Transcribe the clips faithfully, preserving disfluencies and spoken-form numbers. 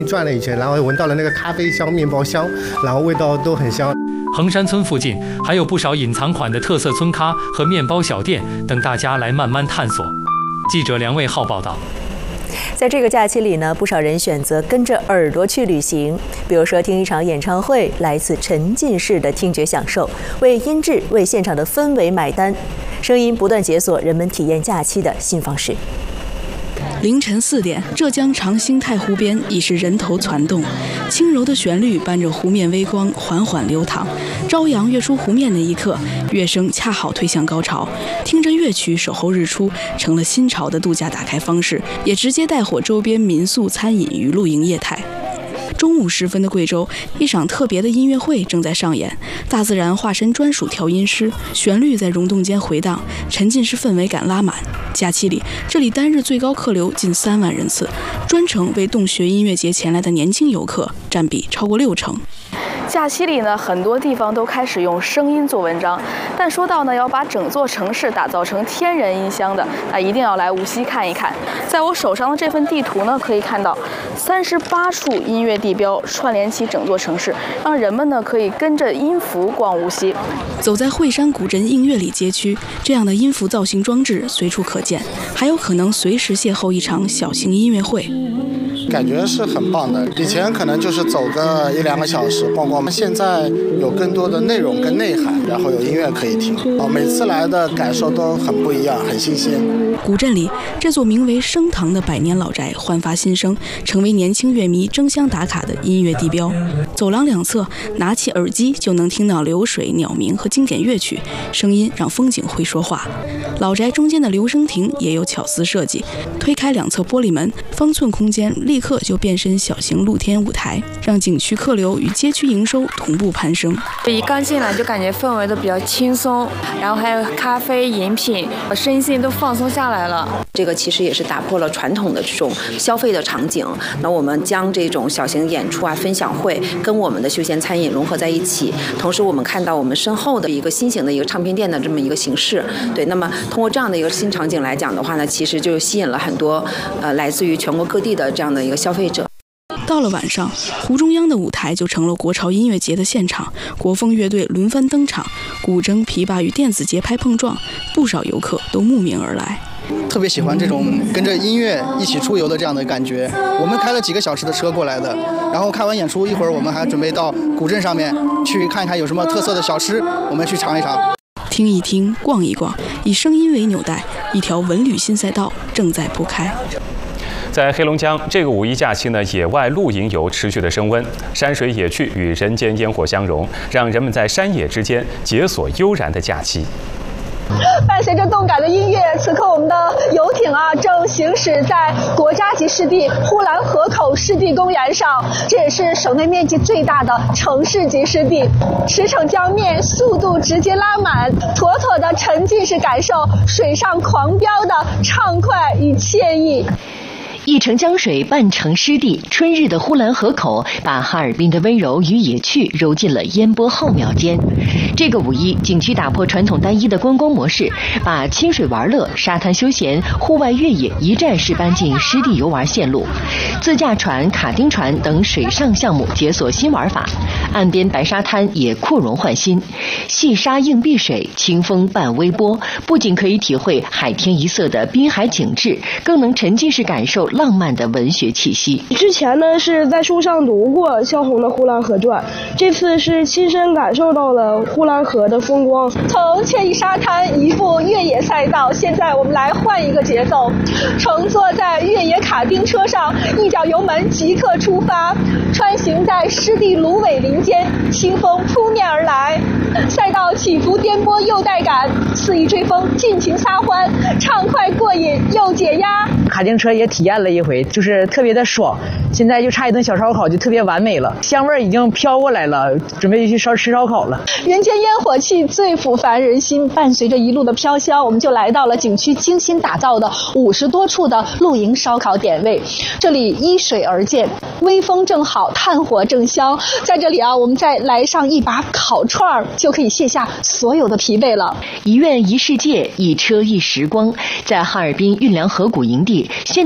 转了一圈，然后闻到了那个咖啡香、面包香，然后味道都很香。 衡山村附近还有不少隐藏款的特色村咖和面包小店，等大家来慢慢探索。记者梁卫浩报道。 在这个假期里呢，不少人选择跟着耳朵去旅行，比如说听一场演唱会，来自沉浸式的听觉享受，为音质、为现场的氛围买单。声音不断解锁人们体验假期的新方式。 凌晨四点，浙江长兴太湖边已是人头攒动，轻柔的旋律伴着湖面微光缓缓流淌。朝阳跃出湖面的一刻，乐声恰好推向高潮，听着乐曲守候日出，成了新潮的度假打开方式，也直接带火周边民宿、餐饮与露营业态。中午时分的贵州，一场特别的音乐会正在上演，大自然化身专属调音师，旋律在溶洞间回荡，沉浸式氛围感拉满。假期里，这里单日最高客流近三万人次，专程为洞穴音乐节前来的年轻游客占比超过六成。 假期里呢，很多地方都开始用声音做文章，但说到呢，要把整座城市打造成天然音箱的，那一定要来无锡看一看。在我手上的这份地图呢，可以看到三十八处音乐地标串联起整座城市，让人们呢可以跟着音符逛无锡。 走在惠山古镇映月里街区，这样的音符造型装置随处可见，还有可能随时邂逅一场小型音乐会。 感觉是很棒的，以前可能就是走个一两个小时逛逛，现在有更多的内容跟内涵，然后有音乐可以听，每次来的感受都很不一样，很新鲜。 古镇里这座名为升堂的百年老宅焕发新生，成为年轻乐迷争相打卡的音乐地标。走廊两侧拿起耳机就能听到流水、鸟鸣和经典乐曲，声音让风景会说话。老宅中间的留声亭也有巧思设计，推开两侧玻璃门，方寸空间立刻就变身小型露天舞台，让景区客流与街区营收同步攀升。 一刚进来就感觉氛围都比较轻松，然后还有咖啡饮品，身心都放松下来了。 这个其实也是打破了传统的这种消费的场景，那我们将这种小型演出啊、分享会跟我们的休闲餐饮融合在一起，同时我们看到我们身后的一个新型的一个唱片店的这么一个形式。对，那么通过这样的一个新场景来讲的话呢，其实就吸引了很多呃来自于全国各地的这样的一个消费者。 到了晚上，湖中央的舞台就成了国潮音乐节的现场，国风乐队轮番登场，古筝、琵琶与电子节拍碰撞，不少游客都慕名而来。 特别喜欢这种跟着音乐一起出游的这样的感觉。我们开了几个小时的车过来的，然后看完演出一会儿，我们还准备到古镇上面去看一看有什么特色的小吃，我们去尝一尝。 听一听，逛一逛，以声音为纽带，一条文旅新赛道正在铺开。 在黑龙江，这个五一假期呢，野外露营游持续的升温，山水野趣与人间烟火相融，让人们在山野之间解锁悠然的假期。 伴随着动感的音乐，此刻我们的游艇啊正行驶在国家级湿地呼兰河口湿地公园上，这也是省内面积最大的城市级湿地。驰骋江面，速度直接拉满，妥妥的沉浸式感受水上狂飙的畅快与惬意。 一城江水，半城湿地，春日的呼兰河口把哈尔滨的温柔与野趣揉进了烟波浩渺间。这个五一，景区打破传统单一的观光模式，把亲水玩乐、沙滩休闲、户外越野一站式搬进湿地游玩线路，自驾船、卡丁船等水上项目解锁新玩法，岸边白沙滩也扩容换新，细沙映碧水，清风伴微波，不仅可以体会海天一色的滨海景致，更能沉浸式感受浪漫的文学气息。 之前呢是在书上读过萧红的《呼兰河传》，这次是亲身感受到了呼兰河的风光。 从惬意沙滩一步越野赛道，现在我们来换一个节奏，乘坐在越野卡丁车上，一脚油门即刻出发，穿行在湿地芦苇林间，清风扑面而来，赛道起伏颠簸又带感，肆意追风，尽情撒欢，畅快过瘾又解压。 卡丁车也体验了一回，就是特别的爽，现在就差一顿小烧烤就特别完美了，香味已经飘过来了，准备去烧吃烧烤了。 人间烟火气最抚凡人心，伴随着一路的飘香，我们就来到了景区精心打造的五十多处的露营烧烤点位。这里依水而建，微风正好，炭火正香，在这里啊，我们再来上一把烤串，就可以卸下所有的疲惫了。 一院一世界，一车一时光，在哈尔滨运粮河谷营地，现代感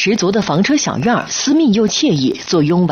十足的房车小院，私密又惬意，坐拥